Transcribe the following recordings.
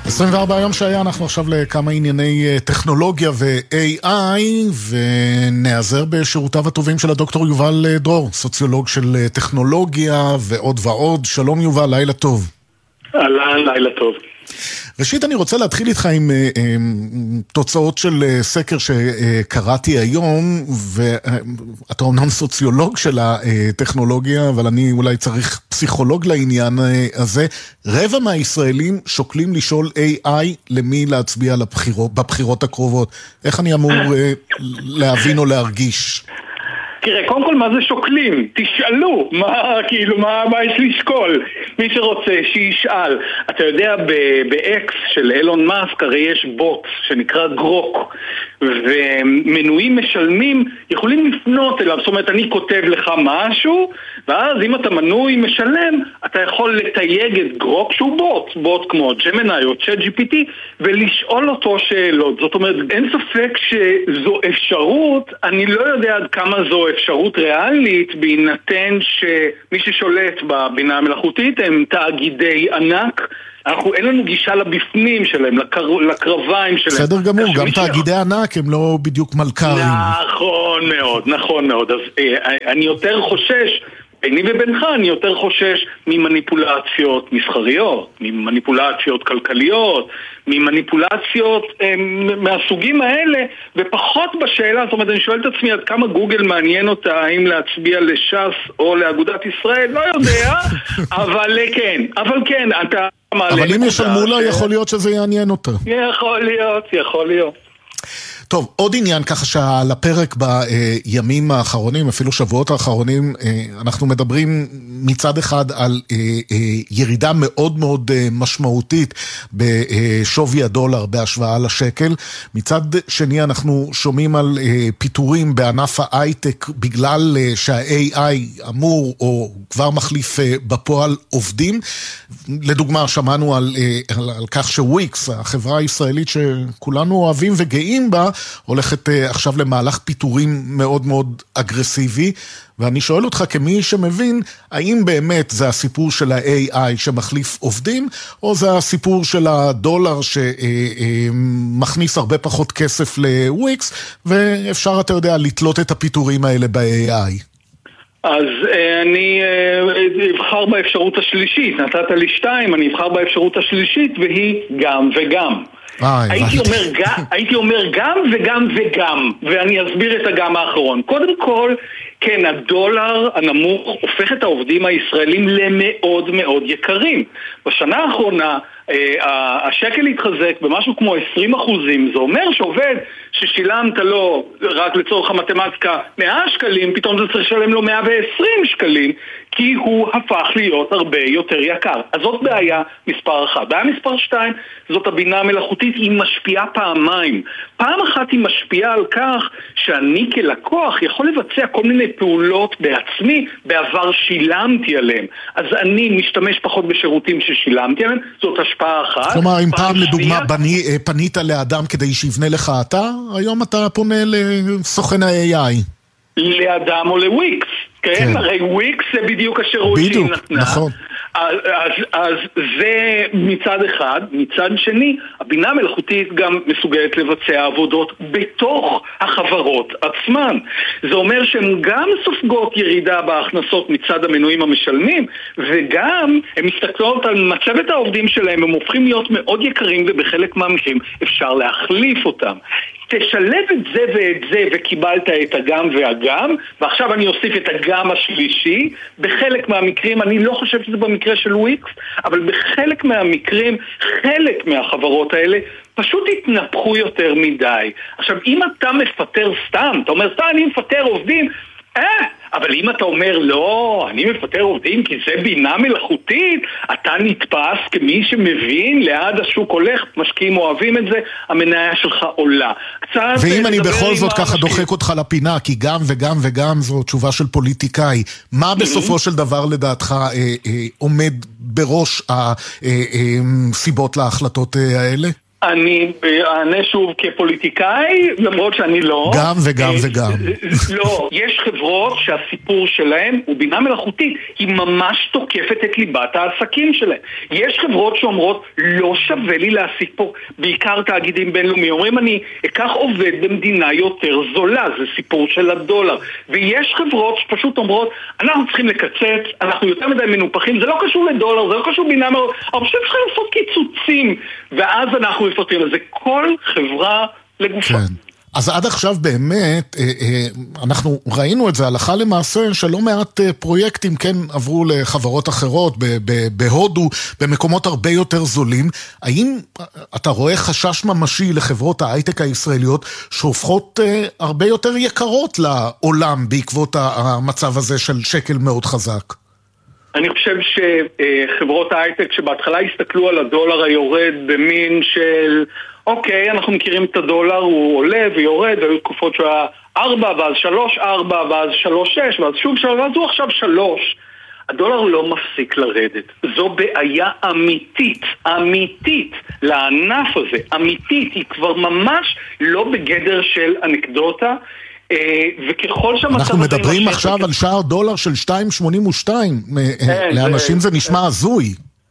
24 יום שהיה, אנחנו עכשיו לכמה ענייני טכנולוגיה ו-AI, ונעזר בשירותיו הטובים של הדוקטור יובל דרור, סוציולוג של טכנולוגיה ועוד ועוד. שלום יובל, לילה טוב. לילה טוב. ראשית אני רוצה להתחיל איתך עם תוצאות של סקר שקראתי היום, ואתה אומנם סוציולוג של הטכנולוגיה, אבל אני אולי צריך פסיכולוג לעניין הזה. רבע מהישראלים שוקלים לשאול AI למי להצביע בבחירות הקרובות. איך אני אמור להבין או להרגיש? תראה, קודם כל מה זה שוקלים? תשאלו, מה יש לשקול? מי שרוצה שישאל. אתה יודע, באקס של אילון מאסק הרי יש בוט שנקרא גרוק, ומנויים משלמים יכולים לפנות אליו. זאת אומרת, אני כותב לך משהו, ואז אם אתה מנוי משלם, אתה יכול לתייג את גרוק שהוא בוט כמו ג'מיני או צ'אט GPT, ולשאול אותו שאלות. זאת אומרת, אין ספק שזו אפשרות, אני לא יודע עד כמה זו אפשרות ריאלית, בהינתן שמי ששולט בבינה המלאכותית הם תאגידי ענק. אין לנו גישה לבפנים שלהם, לקרביים שלהם. בסדר גמור, גם תאגידי ענק הם לא בדיוק מלכ"רים. נכון מאוד. אז אני יותר חושש, ביני ובינך, אני יותר חושש ממניפולציות מסחריות, ממניפולציות כלכליות, ממניפולציות מהסוגים האלה, ופחות בשאלה. זאת אומרת, אני שואל את עצמי עד כמה גוגל מעניין אותה, האם להצביע לש"ס או לאגודת ישראל, לא יודע, אבל כן, אתה... אבל אם ישלמו לה, יכול להיות שזה יעניין אותה. יכול להיות. טוב, עוד עניין ככה שעל הפרק בימים האחרונים, אפילו שבועות האחרונים, אנחנו מדברים מצד אחד על ירידה מאוד מאוד משמעותית בשווי הדולר בהשוואה לשקל. מצד שני אנחנו שומעים על פיטורים בענף ההייטק בגלל שה-AI אמור או כבר מחליף בפועל עובדים. לדוגמה, שמענו על כך שוויקס, החברה הישראלית שכולנו אוהבים וגאים בה, הולכת עכשיו למהלך פיטורים מאוד מאוד אגרסיבי, ואני שואל אותך כמי שמבין, האם באמת זה הסיפור של ה-AI שמחליף עובדים, או זה הסיפור של הדולר שמכניס הרבה פחות כסף לוויקס, ואפשר, אתה יודע, לתלות את הפיטורים האלה ב-AI? אז אני אבחר באפשרות השלישית, נתת לי 2, אני אבחר באפשרות השלישית, והיא גם וגם. הייתי אומר גם וגם וגם, ואני אסביר את הגם האחרון. קודם כל, כן, הדולר הנמוך הופך את העובדים הישראלים למאוד מאוד יקרים. בשנה האחרונה השקל התחזק במשהו כמו 20%. זה אומר שעובד ששילמת לו, רק לצורך המתמטיקה, 100 שקלים, פתאום זה צריך לשלם לו 120 שקלים, כי הוא הפך להיות הרבה יותר יקר. אז זאת בעיה מספר 1. בעיה מספר 2, זאת הבינה המלאכותית, היא משפיעה פעמיים. פעם אחת היא משפיעה על כך שאני כלקוח יכול לבצע כל מיני פעולות בעצמי, בעבר שילמתי עליהם. אז אני משתמש פחות בשירותים ששילמתי עליהם, זאת השפעה אחת. כלומר, אם פעם לדוגמה פנית לאדם כדי שיבנה לך אתר, היום אתה פונה לסוכן ה-AI. לאדם או לוויקס, כן? הרי וויקס זה בדיוק השירות שהיא נתנה. בדיוק, נכון. אז זה מצד אחד. מצד שני, הבינה המלאכותית גם מסוגלת לבצע עבודות בתוך החברות עצמן. זה אומר שהן גם סופגות ירידה בהכנסות מצד המנויים המשלמים, וגם הן מסתכלות על מצבת העובדים שלהם, הם הופכים להיות מאוד יקרים, ובחלק מהמקרים אפשר להחליף אותם. תשלב את זה ואת זה, וקיבלת את הגם והגם, ועכשיו אני אוסיף את הגם השלישי. בחלק מהמקרים, אני לא חושב שזה במקרה של וויקס, אבל בחלק מהמקרים, חלק מהחברות האלה פשוט התנפחו יותר מדי. עכשיו, אם אתה מפטר סתם, אתה אומר, אני מפטר עובדים, אבל אם אתה אומר, לא, אני מפטר עובדים כי זה בינה מלאכותית, אתה נתפס כמי שמבין, ליד השוק הולך, משקיעים אוהבים את זה, המניה שלך עולה. ואם אני בכל זאת ככה דוחק אותך לפינה, כי גם וגם וגם זו תשובה של פוליטיקאי, מה בסופו של דבר לדעתך עומד בראש הסיבות להחלטות האלה? אני אענה שוב כפוליטיקאי, למרות שאני לא. גם וגם וגם. לא, יש חברות שהסיפור שלהם הוא בינה מלאכותית, היא ממש תוקפת את ליבת העסקים שלהם. יש חברות שאומרות, לא שווה לי להעסיק פה, בעיקר תאגידים בינלאומיים, אומרים אני אקח עובד במדינה יותר זולה, זה סיפור של הדולר. ויש חברות שפשוט אומרות, אנחנו צריכים לקצץ, אנחנו יותר מדי מנופחים, זה לא קשור לדולר, זה לא קשור בינה מלאכותית, אבל פשוט צריכים לעשות קיצוצים, ואז אנחנו מפתרים לזה כל חברה לגופה. כן. אז עד עכשיו באמת, אנחנו ראינו את זה הלכה למעשה, שלא מעט פרויקטים כן עברו לחברות אחרות, בהודו, במקומות הרבה יותר זולים. האם אתה רואה חשש ממשי לחברות ההייטק הישראליות, שהופכות הרבה יותר יקרות לעולם, בעקבות המצב הזה של שקל מאוד חזק? אני חושב שחברות ההייטק שבהתחלה הסתכלו על הדולר היורד במין של אוקיי, אנחנו מכירים את הדולר, הוא עולה ויורד, והיו תקופות שהוא היה 4, ואז 3, 4, ואז 3, 6, ואז שוב 3, ואז הוא עכשיו 3. הדולר לא מפסיק לרדת. זו בעיה אמיתית, אמיתית לענף הזה, אמיתית, היא כבר ממש לא בגדר של אנקדוטה, וככל שהמצב... אנחנו מדברים עכשיו על שער דולר של 2.82, לאנשים זה נשמע הזוי.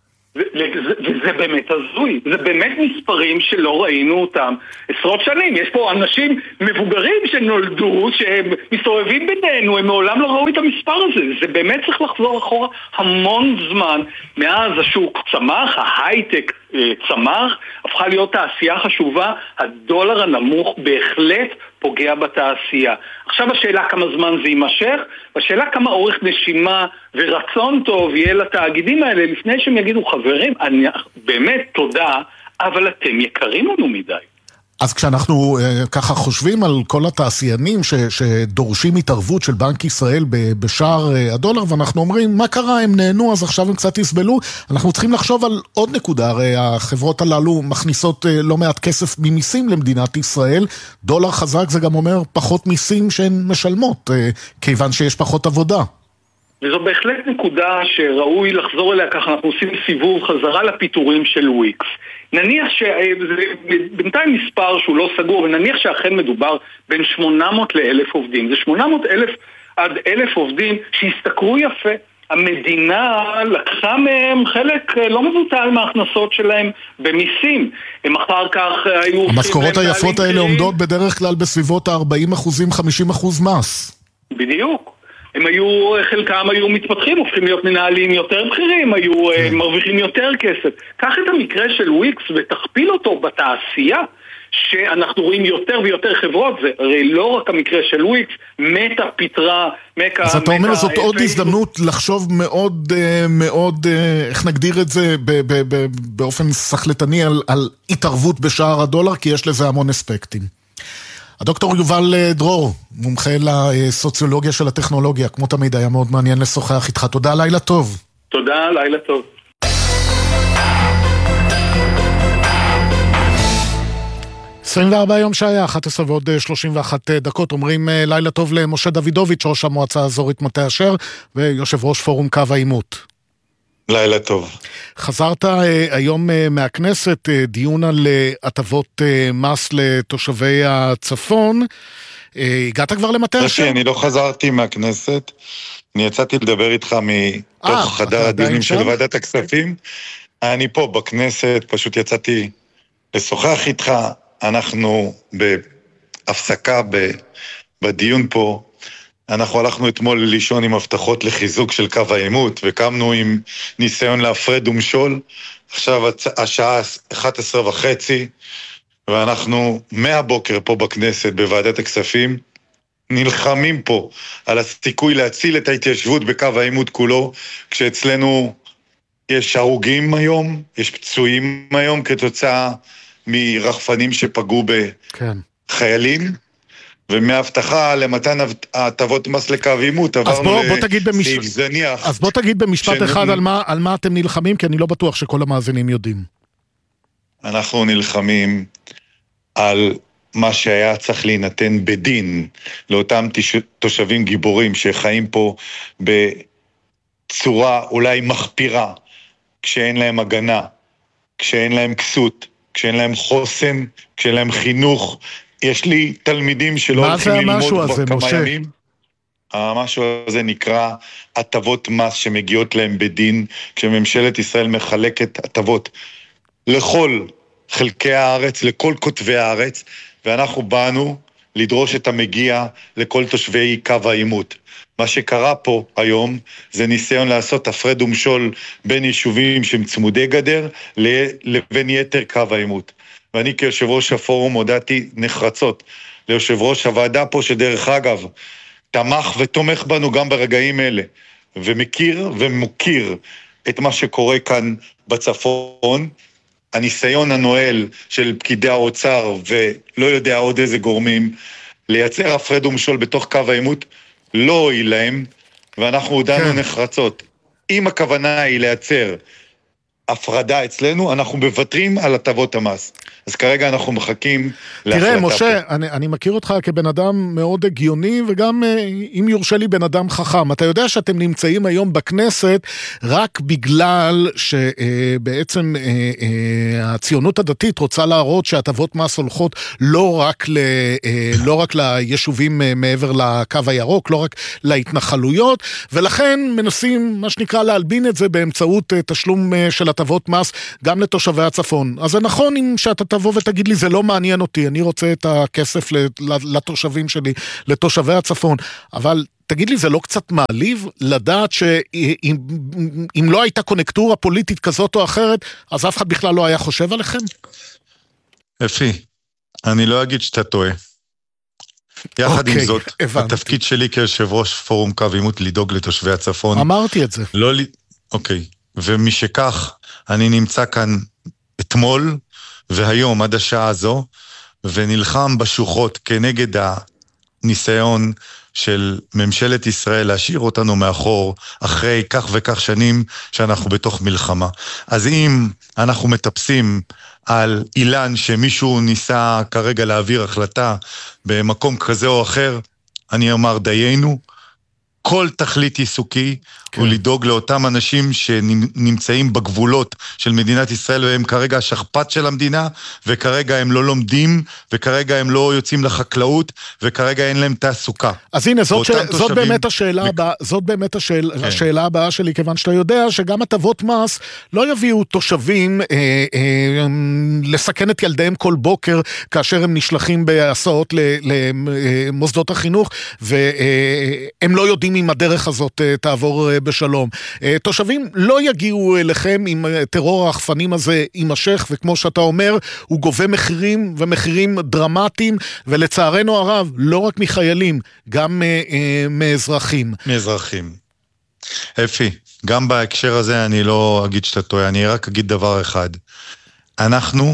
וזה באמת הזוי, זה באמת מספרים שלא ראינו אותם עשרות שנים. יש פה אנשים מבוגרים שנולדו, שהם מסתובבים בינינו, הם מעולם לא ראו את המספר הזה. זה באמת צריך לחזור אחורה המון זמן. מאז השוק צמח, ההייטק צמח, הפכה להיות תעשייה חשובה, הדולר הנמוך בהחלט פוגע בתעשייה. עכשיו השאלה כמה זמן זה יימשך, והשאלה כמה אורך נשימה ורצון טוב יהיה לתאגידים האלה, לפני שהם יגידו, חברים, באמת תודה, אבל אתם יקרים לנו מדי. אז כשאנחנו ככה חושבים על כל התעשיינים שדורשים התערבות של בנק ישראל בשער הדולר, ואנחנו אומרים, מה קרה? הם נהנו, אז עכשיו הם קצת יסבלו. אנחנו צריכים לחשוב על עוד נקודה, הרי החברות הללו מכניסות לא מעט כסף ממיסים למדינת ישראל. דולר חזק זה גם אומר פחות מיסים שהן משלמות, כיוון שיש פחות עבודה. וזו בהחלט נקודה שראוי לחזור אליה, ככה אנחנו עושים סיבוב חזרה לפיטורים של וויקס. נניח שבינתיים מספר שהוא לא סגור, ונניח שאכן מדובר בין 800 ל-1,000 עובדים. זה 800,000 עד 1,000 עובדים שהסתכרו יפה. המדינה לקחה מהם חלק לא מבוטל מההכנסות שלהם במיסים. הם אחר כך היו... המשכורות היפות האלה עומדות בדרך כלל בסביבות ה-40%, 50% מס. בדיוק. הם היו, חלקם היו מתפתחים, הופכים להיות מנהלים יותר בכירים, היו מרוויחים יותר כסף. קח את המקרה של וויקס ותכפיל אותו בתעשייה, שאנחנו רואים יותר ויותר חברות, זה הרי לא רק המקרה של וויקס, מטה, פיטרה, מקה... אז אתה אומר, זאת עוד הזדמנות לחשוב מאוד, מאוד, איך נגדיר את זה, באופן סחלטני על התערבות בשער הדולר, כי יש לזה המון אספקטים. הדוקטור יובל דרור, מומחה לסוציולוגיה של הטכנולוגיה, כמו תמיד היה מאוד מעניין לשוחח איתך. תודה, לילה טוב. תודה, לילה טוב. 24 יום שהיה, 11 ועוד 31 דקות, אומרים לילה טוב למשה דוידוביץ', ראש המועצה האזורית מטה אשר, ויושב ראש פורום קו העימות. לילה טוב. חזרת היום מהכנסת, דיון על הטבות מס לתושבי הצפון. הגעת כבר למטה אשר? אני לא חזרתי מהכנסת, אני יצאתי לדבר איתך מתוך חדר הדיונים של ועדת הכספים. אני פה בכנסת, פשוט יצאתי לשוחח איתך, אנחנו בהפסקה בדיון פה, אנחנו הלכנו אתמול לישון עם הבטחות לחיזוק של קו העימות, וקמנו עם ניסיון להפרד ומשול. עכשיו השעה 11:30, ואנחנו מהבוקר פה בכנסת, בוועדת הכספים, נלחמים פה על הסיכוי להציל את ההתיישבות בקו העימות כולו, כשאצלנו יש הרוגים היום, יש פצועים היום כתוצאה מרחפנים שפגעו בחיילים, ומהבטחה למתן הטבות מס לקו עימות עברנו לסעיף זניח. אז בוא תגיד במשפט אחד על מה אתם נלחמים, כי אני לא בטוח שכל המאזינים יודעים. אנחנו נלחמים על מה שהיה צריך להינתן בדין לאותם תושבים גיבורים שחיים פה בצורה אולי מחפירה, כשאין להם הגנה, כשאין להם כסות, כשאין להם חוסן, כשאין להם חינוך. יש לי תלמידים שלא הולכים ללמוד כבר כמה ימים. המשהו הזה נקרא הטבות מס שמגיעות להם בדין, כשממשלת ישראל מחלקת הטבות לכל חלקי הארץ, לכל כותבי הארץ, ואנחנו באנו לדרוש את המגיע לכל תושבי קו העימות. מה שקרה פה היום זה ניסיון לעשות הפרד ומשול בין יישובים שהם צמודי גדר לבין יתר קו העימות. ואני כיושב ראש הפורום הודעתי נחרצות ליושב ראש הוועדה פה, שדרך אגב תמך ותומך בנו גם ברגעים אלה, ומכיר ומוקיר את מה שקורה כאן בצפון. הניסיון הנואל של פקידי האוצר ולא יודע עוד איזה גורמים לייצר הפרד ומשול בתוך קו העימות לא הועיל להם, ואנחנו הודענו נחרצות. אם הכוונה היא לייצר הפרדה אצלנו, אנחנו מוותרים על הטבות המס. אז כרגע אנחנו מחכים להחלטה. תראה, משה, אני מכיר אותך כבן אדם מאוד הגיוני, וגם אם יורשה לי בן אדם חכם. אתה יודע שאתם נמצאים היום בכנסת, רק בגלל שבעצם הציונות הדתית רוצה להראות שהטבות מס הולכות לא רק ליישובים מעבר לקו הירוק, לא רק להתנחלויות, ולכן מנסים, מה שנקרא, להלבין את זה באמצעות תשלום של הטבות מס גם לתושבי הצפון. אז זה נכון אם שאתה תבוא ותגיד לי, זה לא מעניין אותי, אני רוצה את הכסף לתושבים שלי, לתושבי הצפון, אבל תגיד לי, זה לא קצת מעליב לדעת שאם לא הייתה קונקטורה פוליטית כזאת או אחרת, אז אף אחד בכלל לא היה חושב עליכם? אפי, אני לא אגיד שאתה טועה. יחד עם זאת, התפקיד שלי כיושב ראש פורום קו עימות לדאוג לתושבי הצפון. אמרתי את זה. אוקיי, ומשכך אני נמצא כאן אתמול והיום עד השעה הזו, ונלחם בשוחות כנגד הניסיון של ממשלת ישראל להשאיר אותנו מאחור אחרי כך וכך שנים שאנחנו בתוך מלחמה. אז אם אנחנו מטפסים על אילן שמישהו ניסה כרגע להעביר החלטה במקום כזה או אחר, אני אומר דיינו, כל תכלית עיסוקי הוא לדאוג לאותם אנשים שנמצאים בגבולות של מדינת ישראל, והם כרגע השכפ"ץ של המדינה, וכרגע הם לא לומדים, וכרגע הם לא יוצאים לחקלאות, וכרגע אין להם תעסוקה. אז הנה, זאת באמת השאלה הבאה, השאלה הבאה שלי, כיוון שאתה יודע שגם הטבות מס לא יביאו תושבים לסכן את ילדיהם כל בוקר, כאשר הם נשלחים בהסעות למוסדות החינוך, והם לא יודעים אם הדרך הזאת תעבור בשלום. תושבים לא יגיעו אליכם אם טרור האחפנים הזה יימשך, וכמו שאתה אומר, הוא גובה מחירים ומחירים דרמטיים, ולצערנו הרב, לא רק מחיילים, גם מאזרחים. מאזרחים. אפי, גם בהקשר הזה אני לא אגיד שאתה טועה, אני רק אגיד דבר אחד. אנחנו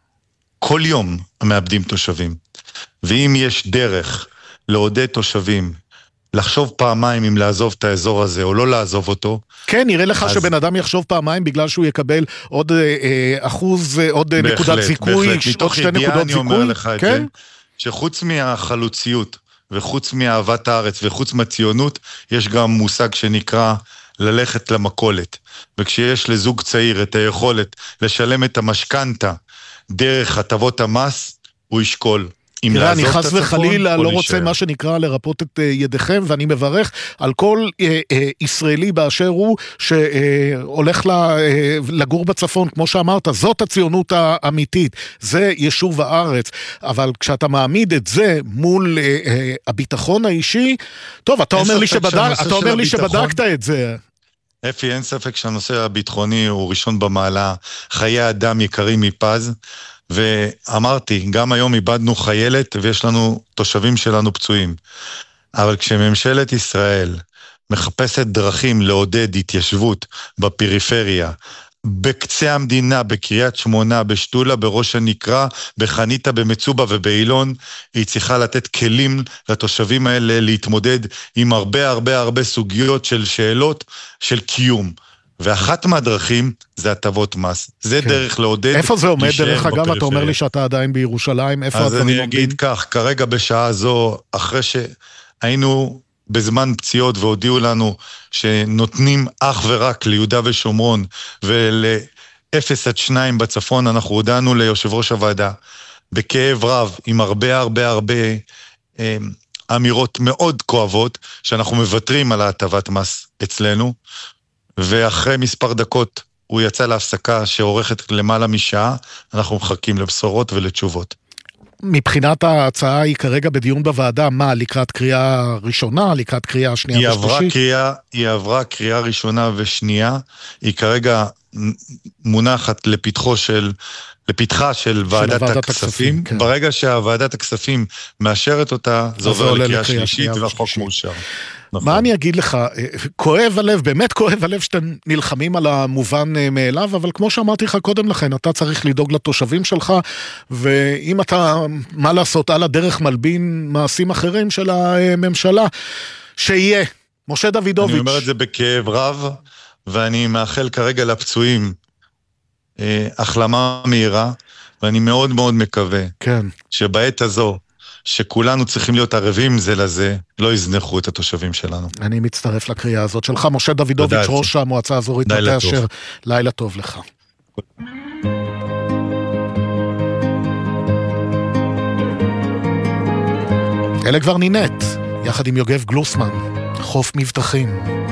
כל יום מאבדים תושבים, ואם יש דרך לעודד תושבים, לחשוב פעמיים אם לעזוב את האזור הזה או לא לעזוב אותו. כן, נראה לך שבן אדם יחשוב פעמיים בגלל שהוא יקבל עוד אחוז, עוד נקודת זיכוי, מתוך ידיעה אני אומר לך את זה, שחוץ מהחלוציות וחוץ מאהבת הארץ וחוץ מהציונות, יש גם מושג שנקרא ללכת למכולת. וכשיש לזוג צעיר את היכולת לשלם את המשכנתה דרך הטבות המס, הוא ישקול. תראה, אני חס וחלילה לא רוצה מה שנקרא לרפות את ידיכם, ואני מברך על כל ישראלי באשר הוא שהולך לגור בצפון, כמו שאמרת, זאת הציונות האמיתית, זה יישוב הארץ, אבל כשאתה מעמיד את זה מול הביטחון האישי, טוב, אתה אומר לי שבדקת את זה. אפי, אין ספק שהנושא הביטחוני הוא ראשון במעלה, חיי אדם יקרים מפז, ואמרתי, גם היום איבדנו חיילת ויש לנו תושבים שלנו פצועים. אבל כשממשלת ישראל מחפשת דרכים לעודד התיישבות בפריפריה, בקצה המדינה, בקריית שמונה, בשטולה, בראש הנקרה, בחניתה, במצובה ובאילון, היא צריכה לתת כלים לתושבים האלה להתמודד עם הרבה סוגיות של שאלות של קיום. ואחת מהדרכים זה הטבות מס. זה דרך לעודד. איפה זה עומד דרך אגב? אתה אומר לי שאתה עדיין בירושלים, איפה הדברים עומדים? אז אני אגיד כך, כרגע בשעה זו, אחרי שהיינו בזמן פציעות והודיעו לנו שנותנים אך ורק ליהודה ושומרון 0 עד 2 בצפון, אנחנו הודענו ליושב ראש הוועדה, בכאב רב, עם הרבה אמירות מאוד כואבות, שאנחנו מבטרים על ההטבת מס אצלנו, ואחרי מספר דקות הוא יצא להפסקה שעורכת למעלה משעה, אנחנו מחכים לבשורות ולתשובות. מבחינת ההצעה היא כרגע בדיון בוועדה, מה, לקראת קריאה ראשונה, לקראת קריאה שנייה ושלישית? היא עברה קריאה ראשונה ושנייה, היא כרגע מונחת לפתחה של ועדת הכספים. כן. ברגע שהוועדת הכספים מאשרת אותה, זה עובר לקריאה שלישית והחוק מאושר. נכון. מה אני אגיד לך, כואב הלב, באמת כואב הלב שאתם נלחמים על המובן מאליו, אבל כמו שאמרתי לך קודם לכן, אתה צריך לדאוג לתושבים שלך, ואם אתה, מה לעשות, על הדרך מלבין מעשים אחרים של הממשלה, שיהיה. משה דוידוביץ'. אני אומר את זה בכאב רב, ואני מאחל כרגע לפצועים החלמה מהירה, ואני מאוד מאוד מקווה כן. שבעת הזו, שכולנו צריכים להיות ערבים זה לזה, לא יזנחו את התושבים שלנו. אני מצטרף לקריאה הזאת שלך, משה דוידוביץ', ראש המועצה האזורית מטה אשר, לילה טוב לך. אלה כבר נינט, יחד עם יוגב גלוסמן, חוף מבטחים.